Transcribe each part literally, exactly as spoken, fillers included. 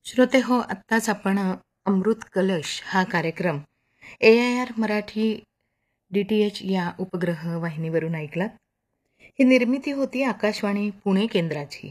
श्रोते हो, आत्ताच आपण अमृत कलश हा कार्यक्रम ए I R Marathi D T H या उपग्रह वाहिनीवरून ऐकलात. ही निर्मिती होती आकाशवाणी पुणे केंद्राची.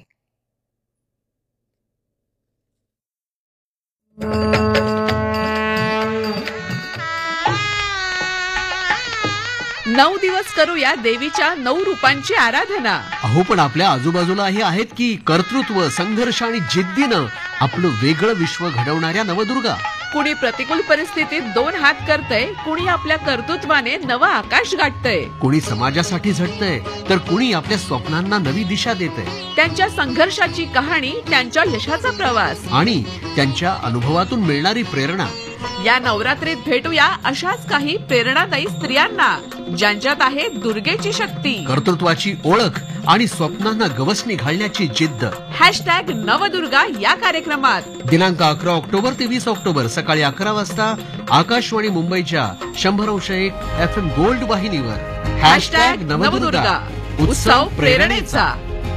नऊ दिवस करूया देवीच्या नऊ रूपांची आराधना. अहो, पण आपल्या आजूबाजूलाही आहेत की कर्तृत्व, संघर्ष आणि जिद्दीनं आपलं वेगळं विश्व घडवणाऱ्या नवदुर्गा. कुणी प्रतिकूल परिस्थितीत दोन हात करतय, कुणी आपल्या कर्तृत्वाने नवं आकाश गाठतय. कुणी समाजासाठी झटतंय तर कुणी आपल्या स्वप्नांना नवी दिशा देतंय. त्यांच्या संघर्षाची कहाणी, त्यांच्या यशाचा प्रवास आणि त्यांच्या अनुभवातून मिळणारी प्रेरणा. या नवरात्रीत भेटूया अशाच काही प्रेरणादायी स्त्रियांना, ज्यांच्यात आहे दुर्गेची शक्ती, कर्तृत्वाची ओळख आणि स्वप्नांना गवसणी घालण्याची जिद्द. हॅशटॅग नवदुर्गा या कार्यक्रमात दिनांक अकरा ऑक्टोबर ते वीस ऑक्टोबर सकाळी अकरा वाजता आकाशवाणी मुंबईच्या शंभर अंश एक एफ एम गोल्ड वाहिनीवर. हॅशटॅग नवदुर्गा, उत्सव प्रेरणेचा.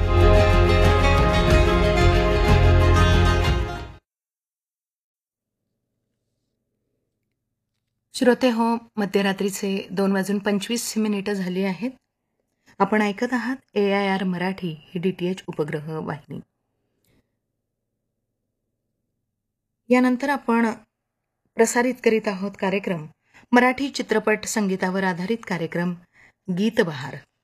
श्रोते हो, मध्यरात्रीचे दोन वाजून पंचवीस मिनिटं झाली आहेत. आपण ऐकत आहात ए I R Marathi he D T H उपग्रह वाहिनी. यानंतर आपण प्रसारित करीत आहोत कार्यक्रम मराठी चित्रपट संगीतावर आधारित कार्यक्रम गीतबहार.